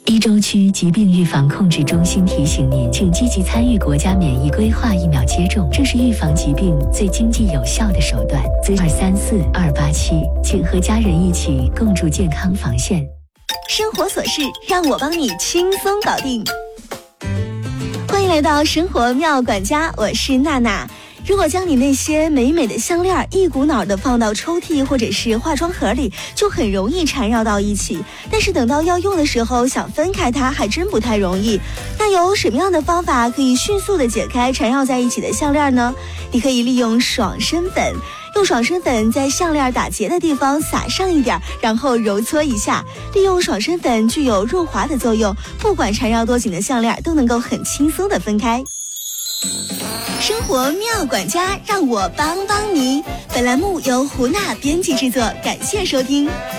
一州区疾病预防控制中心提醒您，请积极参与国家免疫规划疫苗接种，这是预防疾病最经济有效的手段。234-287，请和家人一起共筑健康防线。 生活琐事让我帮你轻松搞定。欢迎来到生活妙管家，我是娜娜。如果将你那些美美的项链一股脑的放到抽屉或者是化妆盒里，就很容易缠绕到一起，但是等到要用的时候想分开它还真不太容易。那有什么样的方法可以迅速的解开缠绕在一起的项链呢？你可以利用爽身粉，用爽身粉在项链打结的地方撒上一点，然后揉搓一下。利用爽身粉具有润滑的作用，不管缠绕多紧的项链都能够很轻松的分开。生活妙管家，让我帮帮你。本栏目由胡娜编辑制作，感谢收听。